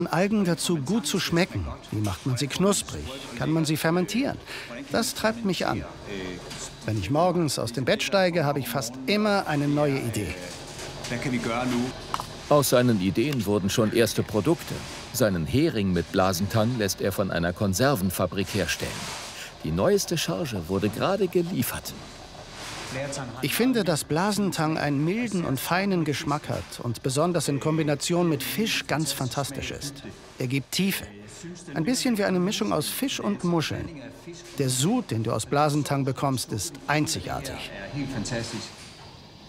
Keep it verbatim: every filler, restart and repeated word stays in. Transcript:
Algen dazu gut zu schmecken. Wie macht man sie knusprig? Kann man sie fermentieren? Das treibt mich an. Wenn ich morgens aus dem Bett steige, habe ich fast immer eine neue Idee. Aus seinen Ideen wurden schon erste Produkte. Seinen Hering mit Blasentang lässt er von einer Konservenfabrik herstellen. Die neueste Charge wurde gerade geliefert. Ich finde, dass Blasentang einen milden und feinen Geschmack hat und besonders in Kombination mit Fisch ganz fantastisch ist. Er gibt Tiefe. Ein bisschen wie eine Mischung aus Fisch und Muscheln. Der Sud, den du aus Blasentang bekommst, ist einzigartig.